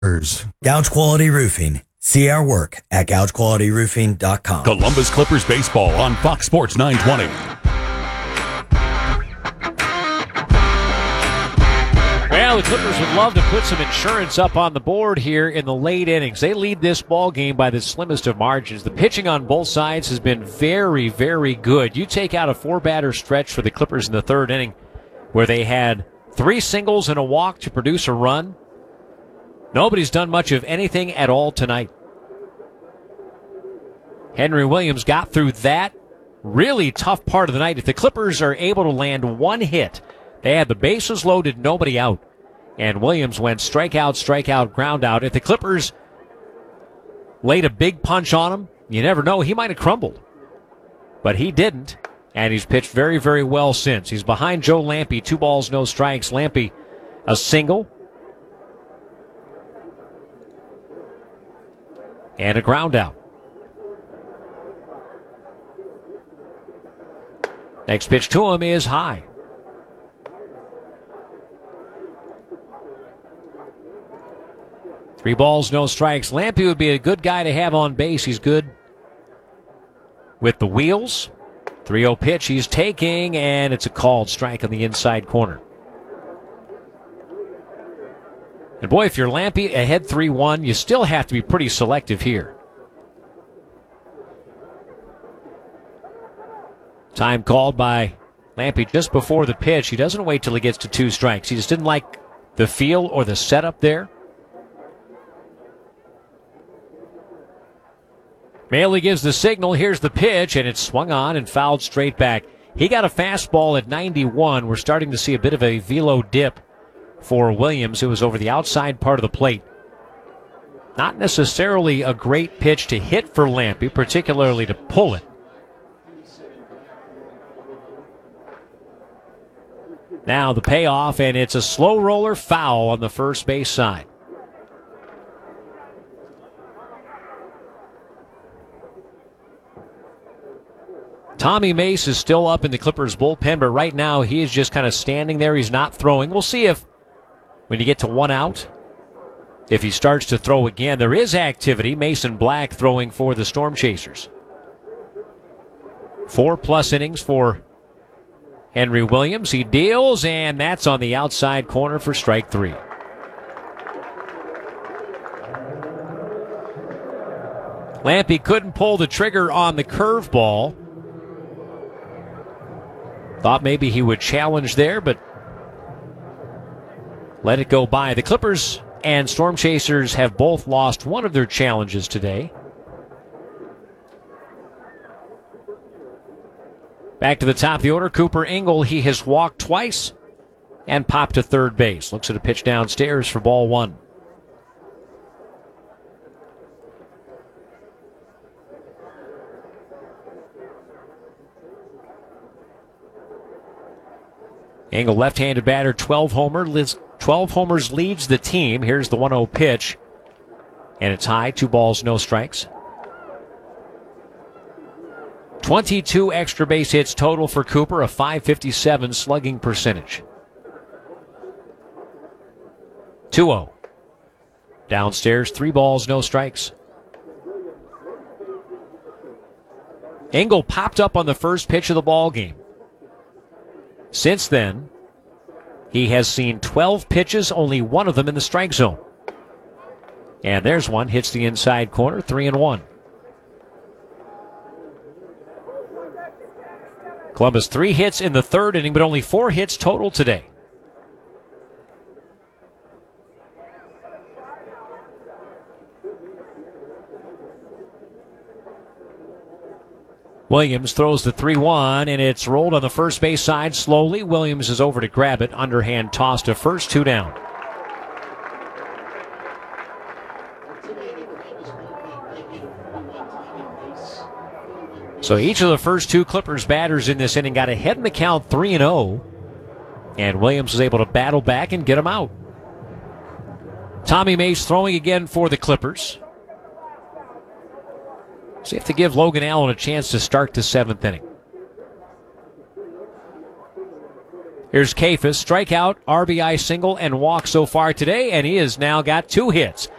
Gouge Quality Roofing. See our work at gougequalityroofing.com. Columbus Clippers baseball on Fox Sports 920. Well, the Clippers would love to put some insurance up on the board here in the late innings. They lead this ball game by the slimmest of margins. The pitching on both sides has been very, very good. You take out a four-batter stretch for the Clippers in the third inning where they had 3 singles and a walk to produce a run. Nobody's done much of anything at all tonight. Henry Williams got through that really tough part of the night. If the Clippers are able to land one hit, they had the bases loaded, nobody out. And Williams went strikeout, ground out. If the Clippers laid a big punch on him, you never know, he might have crumbled. But he didn't, and he's pitched very, very well since. He's behind Joe Lampe, 2 balls, no strikes. Lampe, a single. And a ground out. Next pitch to him is high. Three balls, no strikes. Lampe would be a good guy to have on base. He's good with the wheels. 3-0 pitch he's taking, and it's a called strike on the inside corner. And boy, if you're Lampe ahead 3-1, you still have to be pretty selective here. Time called by Lampe just before the pitch. He doesn't wait till he gets to 2 strikes. He just didn't like the feel or the setup there. Maley gives the signal. Here's the pitch, and it's swung on and fouled straight back. He got a fastball at 91. We're starting to see a bit of a velo dip for Williams. It was over the outside part of the plate. Not necessarily a great pitch to hit for Lampe, particularly to pull it. Now the payoff, and it's a slow roller foul on the first base side. Tommy Mace is still up in the Clippers bullpen, but right now he is just kind of standing there. He's not throwing. We'll see if when you get to 1 out, if he starts to throw again. There is activity. Mason Black throwing for the Storm Chasers. 4+ innings for Henry Williams. He deals, and that's on the outside corner for strike 3. Lampe couldn't pull the trigger on the curveball. Thought maybe he would challenge there, but let it go by. The Clippers and Storm Chasers have both lost one of their challenges today. Back to the top of the order, Cooper Engel. He has walked twice and popped to third base. Looks at a pitch downstairs for ball 1. Engel, left-handed batter, 12 homers, leads the team. Here's the 1-0 pitch. And it's high, 2 balls, no strikes. 22 extra base hits total for Cooper, a .557 slugging percentage. 2-0. Downstairs, 3 balls, no strikes. Engel popped up on the first pitch of the ball game. Since then, he has seen 12 pitches, only 1 of them in the strike zone. And there's one, hits the inside corner, 3-1. Columbus 3 hits in the third inning, but only 4 hits total today. Williams throws the 3-1, and it's rolled on the first base side slowly. Williams is over to grab it. Underhand toss to first, 2 down. So each of the first 2 Clippers batters in this inning got ahead in the count 3-0, and Williams was able to battle back and get him out. Tommy Mace throwing again for the Clippers. So you have to give Logan Allen a chance to start the 7th inning. Here's Kafis, strikeout, RBI single, and walk so far today, and he has now got 2 hits.